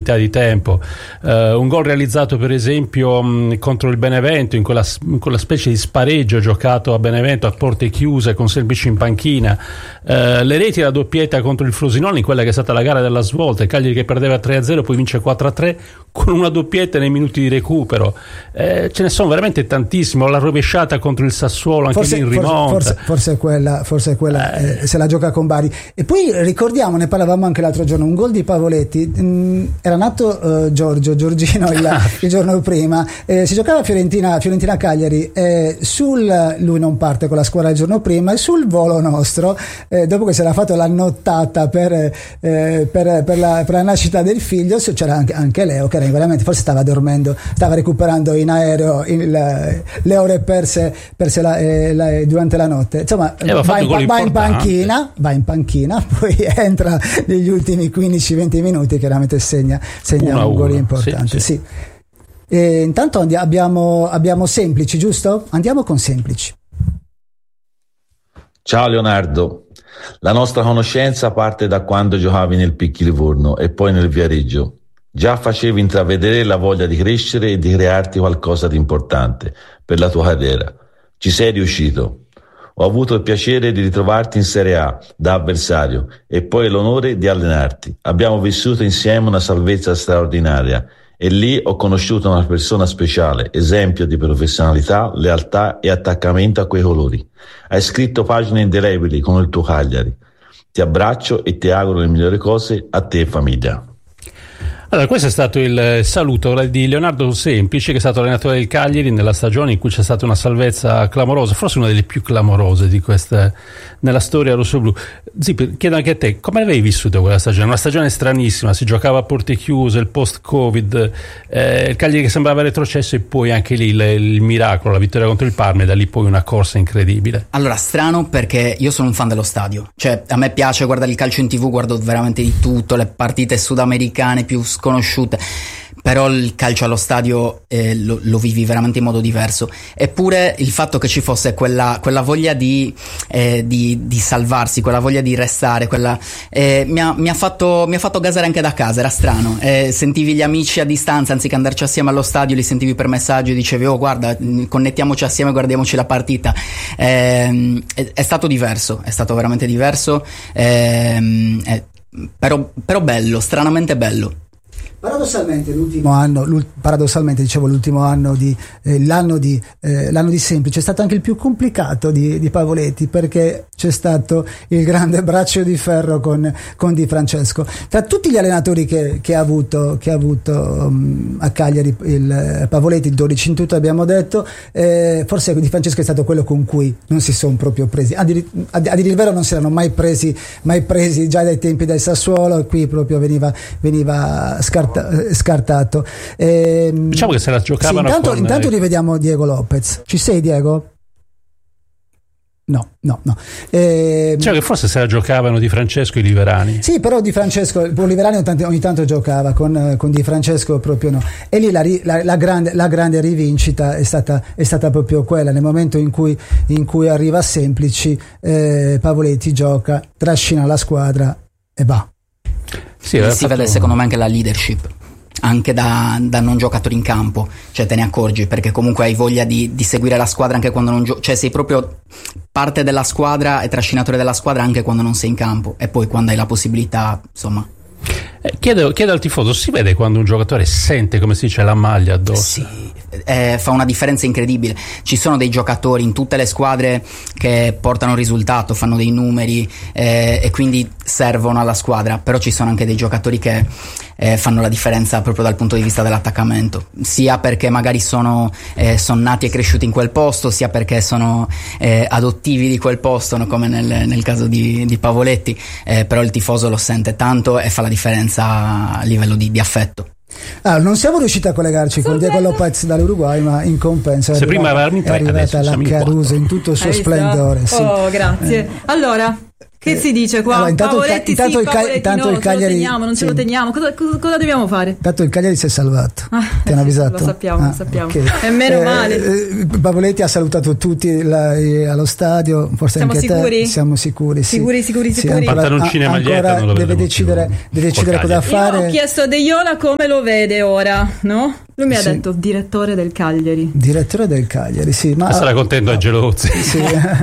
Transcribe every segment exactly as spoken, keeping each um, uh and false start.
un'eternità di tempo. Uh, un gol realizzato per esempio mh, contro il Benevento in quella, in quella specie di spareggio giocato a Benevento a porte chiuse con Semplici in panchina, uh, le reti e la doppietta contro il Frosinone in quella che è stata la gara della svolta, il Cagliari che perdeva tre a zero poi vince quattro a tre con una doppietta nei minuti di recupero. Eh, ce ne sono veramente tantissimo, la rovesciata contro il Sassuolo anche forse, lì in rimonta, forse, forse, forse quella, forse quella eh. Eh, se la gioca con Bari. E poi ricordiamo, ne parlavamo anche l'altro giorno, un gol di Pavoletti, mh, era nato uh, Giorgio Giorgino il, il giorno prima, eh, si giocava Fiorentina Fiorentina Cagliari, eh, sul lui non parte con la squadra il giorno prima, e sul volo nostro, eh, dopo che si era fatto la nottata per, eh, per, per, la, per la nascita del figlio, c'era anche, anche Leo che era veramente, forse stava dormendo, stava recuperando in aereo il, le ore perse, perse la, eh, la, durante la notte, insomma va in, va in panchina va in panchina poi entra negli ultimi quindici venti minuti, chiaramente segna, segna un gol importante. Sì, sì. E intanto andiamo, abbiamo, abbiamo Semplici, giusto? Andiamo con Semplici. Ciao Leonardo, la nostra conoscenza parte da quando giocavi nel Picchi Livorno e poi nel Viareggio. Già facevi intravedere la voglia di crescere e di crearti qualcosa di importante per la tua carriera. Ci sei riuscito. Ho avuto il piacere di ritrovarti in Serie A da avversario e poi l'onore di allenarti. Abbiamo vissuto insieme una salvezza straordinaria e lì ho conosciuto una persona speciale, esempio di professionalità, lealtà e attaccamento a quei colori. Hai scritto pagine indelebili con il tuo Cagliari. Ti abbraccio e ti auguro le migliori cose a te e famiglia. Allora, questo è stato il saluto di Leonardo Semplici, che è stato allenatore del Cagliari nella stagione in cui c'è stata una salvezza clamorosa, forse una delle più clamorose di questa nella storia rossoblù. Zip, chiedo anche a te, come l'avevi vissuto quella stagione? Una stagione stranissima, si giocava a porte chiuse, il post-Covid, eh, il Cagliari che sembrava retrocesso e poi anche lì il, il miracolo, la vittoria contro il Parma e da lì poi una corsa incredibile. Allora, strano perché io sono un fan dello stadio, cioè a me piace guardare il calcio in tv, guardo veramente di tutto, le partite sudamericane più sconosciute, però il calcio allo stadio eh, lo, lo vivi veramente in modo diverso. Eppure il fatto che ci fosse quella, quella voglia di, eh, di, di salvarsi, quella voglia di restare, quella, eh, mi, ha, mi, ha fatto, mi ha fatto gasare anche da casa, era strano. Eh, sentivi gli amici a distanza, anziché andarci assieme allo stadio, li sentivi per messaggio e dicevi oh guarda, connettiamoci assieme, guardiamoci la partita. Eh, è, è stato diverso, è stato veramente diverso, eh, eh, però, però bello, stranamente bello. Paradossalmente l'ultimo anno, paradossalmente dicevo l'ultimo anno di eh, l'anno di eh, l'anno di Semplice è stato anche il più complicato di, di Pavoletti, perché c'è stato il grande braccio di ferro con, con Di Francesco. Tra tutti gli allenatori che, che ha avuto che ha avuto um, a Cagliari, il Pavoletti, il dodici in tutto abbiamo detto, eh, forse Di Francesco è stato quello con cui non si sono proprio presi, a dire, a, a dire il vero non si erano mai presi mai presi già dai tempi del Sassuolo, e qui proprio veniva veniva scartato scartato. Eh, diciamo che se la giocavano. Sì, intanto, con... intanto rivediamo Diego Lopez. Ci sei, Diego? No, no, no. Eh, cioè che forse se la giocavano Di Francesco e Liverani. Sì, però Di Francesco, Liverani ogni tanto, ogni tanto giocava, con, con Di Francesco proprio no. E lì la, la, la, grande, la grande rivincita è stata, è stata proprio quella, nel momento in cui, in cui arriva Semplici, eh, Pavoletti gioca, trascina la squadra e va. Sì, si fatto... vede secondo me anche la leadership anche da, da non giocatori in campo, cioè te ne accorgi perché comunque hai voglia di, di seguire la squadra anche quando non giochi, cioè sei proprio parte della squadra e trascinatore della squadra anche quando non sei in campo, e poi quando hai la possibilità, insomma. Eh, chiedo, chiedo al tifoso, si vede quando un giocatore sente, come si dice, la maglia addosso? Sì, eh, fa una differenza incredibile. Ci sono dei giocatori in tutte le squadre che portano risultato, fanno dei numeri eh, e quindi servono alla squadra, però ci sono anche dei giocatori che eh, fanno la differenza proprio dal punto di vista dell'attaccamento, sia perché magari sono, eh, sono nati e cresciuti in quel posto, sia perché sono eh, adottivi di quel posto, no? Come nel, nel caso di, di Pavoletti, eh, però il tifoso lo sente tanto e fa la differenza a livello di, di affetto. Ah, non siamo riusciti a collegarci con Diego Lopez dall'Uruguay, ma in compenso se è prima arrivata, è arrivata la Caruso in tutto il suo splendore. Sì. Oh, grazie. Eh. Allora, Che eh, si dice qua? Allora, intanto Pavoletti il, intanto sì, il, Pavoletti intanto no, il Cagliari, ce lo teniamo, non sì. ce lo teniamo. Cosa, cosa, cosa dobbiamo fare? Intanto il Cagliari si è salvato. Ah, ti hanno avvisato? Lo sappiamo, ah, lo sappiamo. Okay. E meno eh, male. Eh, Pavoletti ha salutato tutti la, eh, allo stadio, forse Siamo anche sicuri? te. Siamo sicuri? Sì. Sicuri, sicuri, sì, sicuri. Pantaloncini e maglietta non lo deve decidere, deve decidere cosa fare. Io ho chiesto a De Iola come lo vede ora, no? Lui mi ha sì. detto direttore del Cagliari. Direttore del Cagliari, sì. Ma sarà contento a Gelozzi. Sì.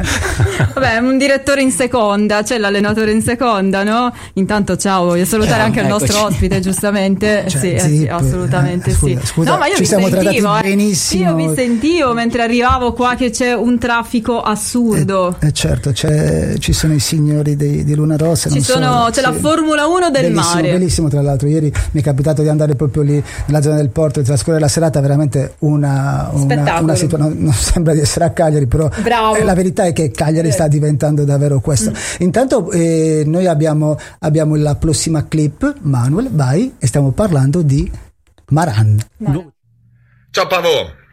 Vabbè, un direttore in seconda, c'è l'allenatore in seconda, no? Intanto ciao, voglio salutare eh, anche il nostro ospite, giustamente. Cioè, sì, eh, zip, sì, assolutamente eh, scusa, sì. Scusa, no, ma io ci vi siamo sentivo, trattati eh. benissimo. Io vi sentivo mentre arrivavo qua che c'è un traffico assurdo. Eh, eh certo, c'è, ci sono i signori di, di Luna Rossa. Ci non sono, solo, c'è sì. la Formula uno del bellissimo, mare. Bellissimo, tra l'altro. Ieri mi è capitato di andare proprio lì nella zona del porto e trascorrere la serata, veramente una, una, una situazione. Non, non sembra di essere a Cagliari, però eh, la verità è che Cagliari eh. sta diventando davvero questo. Mm. Intanto eh, noi abbiamo, abbiamo la prossima clip, Manuel, vai, e stiamo parlando di Maran. No. Ciao Pavo,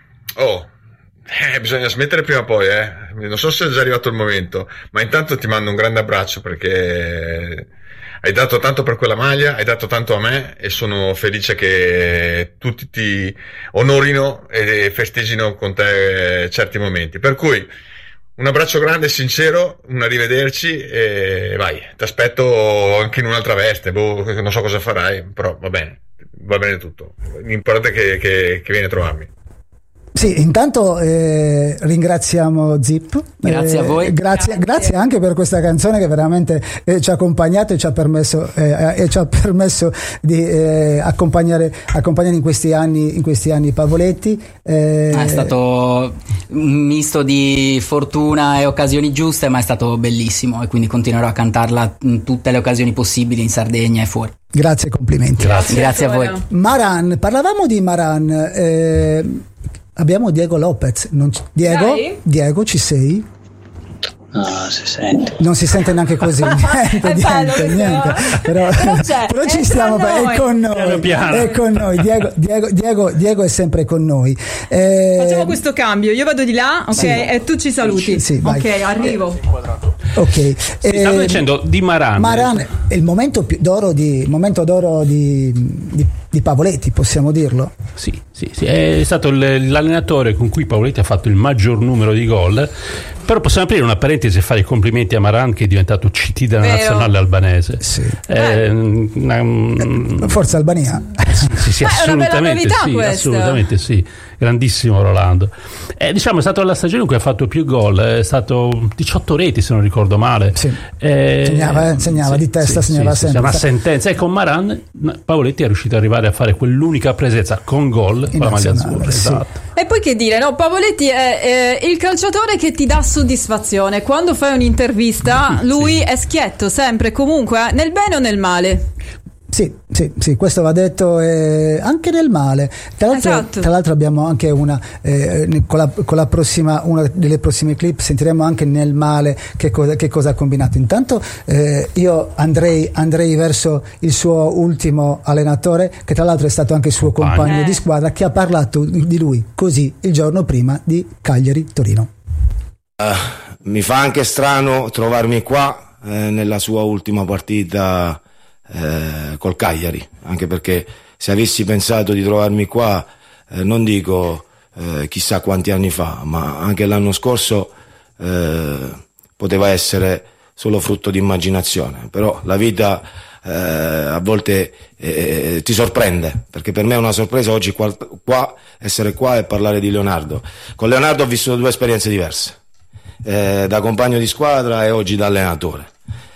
oh, eh, bisogna smettere prima o poi, eh. Non so se è già arrivato il momento, ma intanto ti mando un grande abbraccio perché hai dato tanto per quella maglia, hai dato tanto a me e sono felice che tutti ti onorino e festeggiano con te certi momenti. Per cui un abbraccio grande e sincero, un arrivederci e vai, ti aspetto anche in un'altra veste, boh, non so cosa farai, però va bene, va bene tutto. L'importante è che, che, che vieni a trovarmi. Sì, intanto eh, ringraziamo Zip. Grazie eh, a voi. Grazie, grazie anche per questa canzone che veramente eh, ci ha accompagnato e ci ha permesso, eh, e ci ha permesso di eh, accompagnare, accompagnare in questi anni, in questi anni Pavoletti. Eh, è stato un misto di fortuna e occasioni giuste, ma è stato bellissimo e quindi continuerò a cantarla in tutte le occasioni possibili in Sardegna e fuori. Grazie, complimenti. Grazie, grazie a voi. Maran, parlavamo di Maran. Eh, Abbiamo Diego Lopez. Non c- Diego? Dai. Diego, ci sei? No, si sente. Non si sente neanche così. Niente, È niente, bello, niente. Però, però, c'è, però ci è stiamo, tra noi. è con noi. Piano piano. È con noi. Diego, Diego, Diego, Diego è sempre con noi. Eh, Facciamo questo cambio, io vado di là, ok, sì. e tu ci saluti. Sì, vai. Ok, arrivo. Ok. Sì, Eh, stavo dicendo di Maran. Maran è il momento più d'oro di momento d'oro di, di, di Pavoletti, possiamo dirlo. Sì, sì, sì, è stato l- l'allenatore con cui Pavoletti ha fatto il maggior numero di gol. Però possiamo aprire una parentesi e fare i complimenti a Maran, che è diventato C T della Vero. nazionale albanese. Sì. Eh, una- Forza Albania. Sì, sì, sì, Beh, è una bella assolutamente novità sì, questa. assolutamente sì. Grandissimo Rolando. Eh, diciamo è stata la stagione in cui ha fatto più gol, è stato diciotto reti se non ricordo male. Sì. Eh, Segnava, eh, segnava di testa, sì, segnava sì, sì, sempre. una sentenza. E con Maran Pavoletti è riuscito ad arrivare a fare quell'unica presenza con gol con la maglia azzurra. sì. Esatto. E poi che dire, no? Pavoletti è eh, il calciatore che ti dà soddisfazione. Quando fai un'intervista, lui è schietto sempre, comunque, eh, nel bene o nel male. Sì, sì, sì, questo va detto eh, anche nel male. Tra l'altro, Esatto. tra l'altro abbiamo anche una eh, con, la, con la prossima, una delle prossime clip sentiremo anche nel male che cosa, che cosa ha combinato. Intanto eh, io andrei, andrei verso il suo ultimo allenatore, che tra l'altro è stato anche il suo compagno Eh. di squadra, che ha parlato di lui così il giorno prima di Cagliari-Torino. Uh, mi fa anche strano trovarmi qua eh, nella sua ultima partita eh, col Cagliari, anche perché se avessi pensato di trovarmi qua eh, non dico eh, chissà quanti anni fa, ma anche l'anno scorso eh, poteva essere solo frutto di immaginazione. Però la vita eh, a volte eh, ti sorprende, perché per me è una sorpresa oggi qua, qua essere qua e parlare di Leonardo. Con Leonardo ho vissuto due esperienze diverse, eh, da compagno di squadra e oggi da allenatore.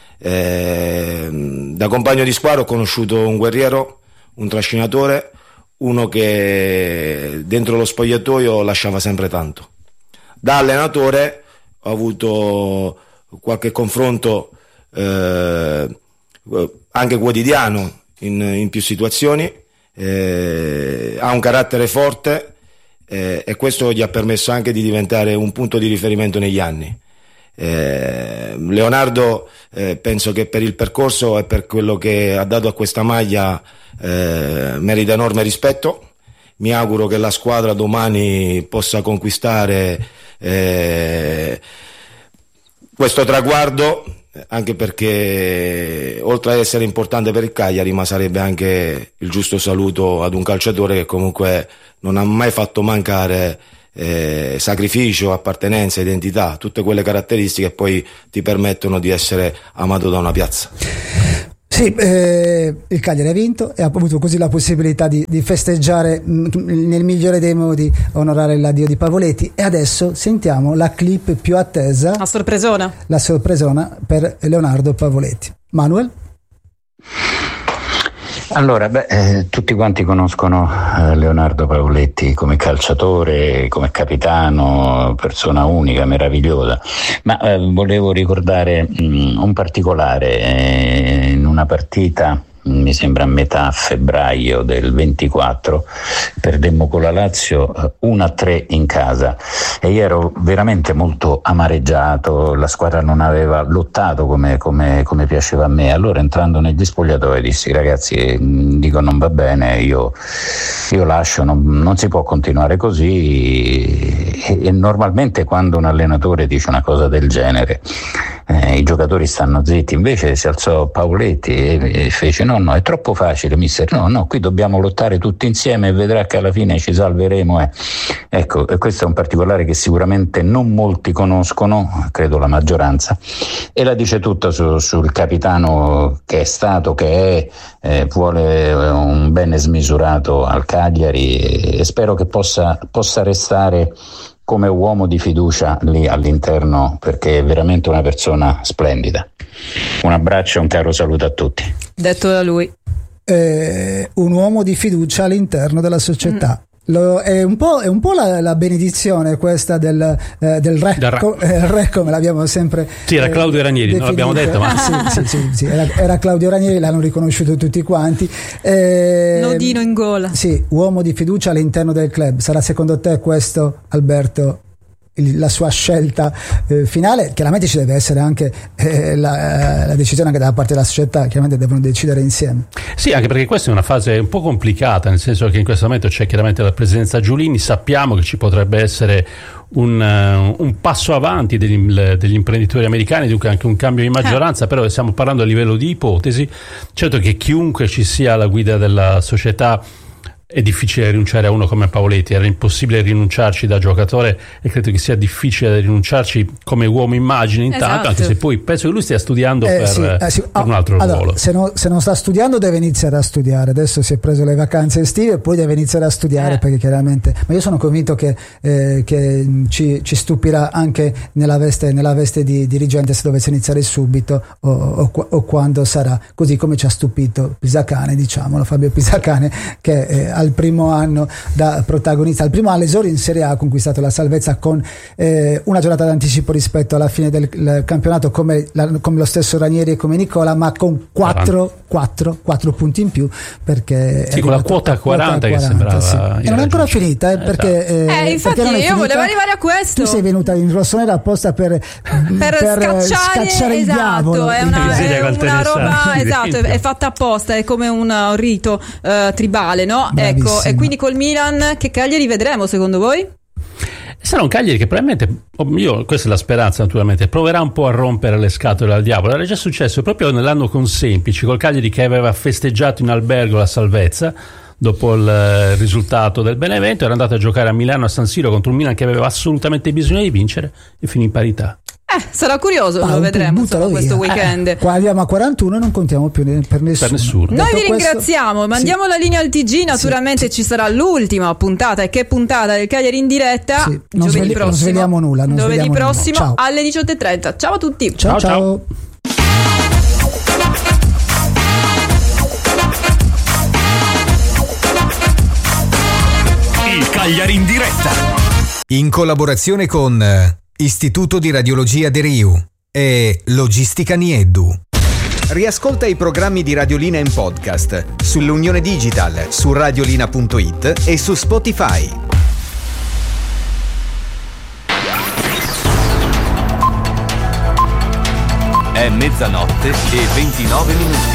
Eh, da compagno di squadra ho conosciuto un guerriero, un trascinatore, uno che dentro lo spogliatoio lasciava sempre tanto. Da allenatore ho avuto qualche confronto eh, anche quotidiano in, in più situazioni, eh, ha un carattere forte eh, e questo gli ha permesso anche di diventare un punto di riferimento negli anni. Eh, Leonardo eh, penso che per il percorso e per quello che ha dato a questa maglia eh, merita enorme rispetto. Mi auguro che la squadra domani possa conquistare eh, questo traguardo anche perché oltre ad essere importante per il Cagliari, ma sarebbe anche il giusto saluto ad un calciatore che comunque non ha mai fatto mancare eh, sacrificio, appartenenza, identità, tutte quelle caratteristiche che poi ti permettono di essere amato da una piazza. Sì, eh, il Cagliari ha vinto e ha avuto così la possibilità di, di festeggiare mh, nel migliore dei modi, onorare l'addio di Pavoletti. E adesso sentiamo la clip più attesa, la sorpresona, la sorpresona per Leonardo Pavoletti. Manuel? Allora, beh, eh, tutti quanti conoscono eh, Leonardo Pavoletti come calciatore, come capitano, persona unica, meravigliosa, ma eh, volevo ricordare mh, un particolare. Eh, in una partita, mi sembra a metà febbraio del ventiquattro, perdemmo con la Lazio uno a tre in casa e io ero veramente molto amareggiato, la squadra non aveva lottato come, come, come piaceva a me. Allora, entrando negli spogliatoi, dissi: ragazzi, dico, non va bene, io, io lascio, non, non si può continuare così. E, e normalmente quando un allenatore dice una cosa del genere eh, i giocatori stanno zitti. Invece si alzò Pavoletti e, e fece: no, no, è troppo facile, mister, no, no, qui dobbiamo lottare tutti insieme e vedrà che alla fine ci salveremo. Eh. Ecco, questo è un particolare che sicuramente non molti conoscono, credo la maggioranza, e la dice tutta su, sul capitano che è stato, che è, eh, vuole un bene smisurato al Cagliari e, e spero che possa, possa restare come uomo di fiducia lì all'interno, perché è veramente una persona splendida. Un abbraccio e un caro saluto a tutti. Detto da lui. Eh, un uomo di fiducia all'interno della società. Mm. Lo, è un po', è un po' la, la benedizione questa del, eh, del re, del re. Co, eh, re come l'abbiamo sempre sì, era Claudio Ranieri, eh, non l'abbiamo detto, ma sì, sì, sì, sì, era, era Claudio Ranieri, l'hanno riconosciuto tutti quanti. Eh, Nodino in gola. Sì, uomo di fiducia all'interno del club. Sarà secondo te questo, Alberto, la sua scelta eh, finale? Chiaramente ci deve essere anche eh, la, la decisione anche da parte della società, chiaramente devono decidere insieme. Sì, anche perché questa è una fase un po' complicata, nel senso che in questo momento c'è chiaramente la presidenza Giulini, sappiamo che ci potrebbe essere un, uh, un passo avanti degli, degli imprenditori americani, dunque anche un cambio di maggioranza, ah. però stiamo parlando a livello di ipotesi. Certo che chiunque ci sia alla guida della società è difficile rinunciare a uno come Pavoletti, era impossibile rinunciarci da giocatore e credo che sia difficile rinunciarci come uomo immagine intanto, esatto. Anche se poi penso che lui stia studiando eh, per, sì, eh, sì. per un altro allora, ruolo. Se, no, se non sta studiando deve iniziare a studiare, adesso si è preso le vacanze estive e poi deve iniziare a studiare eh. perché chiaramente, ma io sono convinto che, eh, che ci, ci stupirà anche nella veste, nella veste di dirigente, se dovesse iniziare subito o, o, o quando sarà, così come ci ha stupito Pisacane, diciamolo, Fabio Pisacane, che eh, al primo anno da protagonista, al primo all'esordio in Serie A ha conquistato la salvezza con eh, una giornata d'anticipo rispetto alla fine del campionato, come, la, come lo stesso Ranieri e come Nicola, ma con quattro punti in più, perché sì, con la quota quaranta, quota quaranta che sembrava sì. E non è ancora finita, eh, perché eh, eh, infatti perché io volevo arrivare a questo. Tu sei venuta in rossonera apposta per, per, per scacciare, scacciare il esatto, diavolo. È una, è una roba, esatto, è fatta apposta, è come un, un rito uh, tribale, no? Bravissima. Ecco, e quindi col Milan che Cagliari vedremo secondo voi? Sarà un Cagliari che probabilmente, io, questa è la speranza naturalmente, proverà un po' a rompere le scatole al diavolo. Era già successo proprio nell'anno con Semplici, col Cagliari che aveva festeggiato in albergo la salvezza dopo il risultato del Benevento, era andato a giocare a Milano a San Siro contro un Milan che aveva assolutamente bisogno di vincere e finì in parità. Eh, sarà curioso, ah, lo vedremo insomma, questo weekend. Eh, qua arriviamo a quarantuno e non contiamo più per nessuno. Per nessuno. Noi Detto vi questo, ringraziamo, mandiamo sì. la linea al T G, naturalmente sì. ci sarà l'ultima puntata, e che puntata del Cagliari in diretta sì. non, svegli- non svegliamo nulla. Non Giovedì svegliamo prossimo nulla. alle diciotto e trenta. Ciao a tutti. Ciao ciao. ciao. Il Cagliari in diretta. In collaborazione con Istituto di Radiologia De Riu e Logistica Nieddu. Riascolta i programmi di Radiolina in podcast sull'Unione Digital, su radiolina punto it e su Spotify. È mezzanotte e ventinove minuti.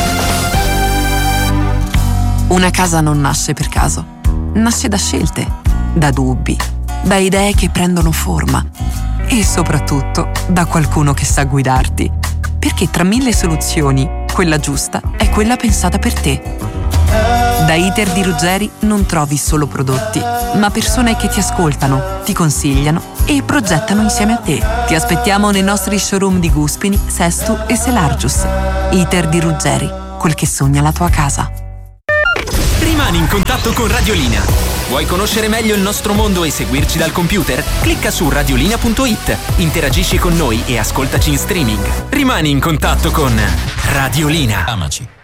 Una casa non nasce per caso, nasce da scelte, da dubbi, da idee che prendono forma e soprattutto da qualcuno che sa guidarti. Perché tra mille soluzioni, quella giusta è quella pensata per te. Da Iter di Ruggeri non trovi solo prodotti, ma persone che ti ascoltano, ti consigliano e progettano insieme a te. Ti aspettiamo nei nostri showroom di Guspini, Sestu e Selargius. Iter di Ruggeri, quel che sogna la tua casa. Rimani in contatto con Radiolina. Vuoi conoscere meglio il nostro mondo e seguirci dal computer? Clicca su radiolina punto it, interagisci con noi e ascoltaci in streaming. Rimani in contatto con Radiolina. Amaci.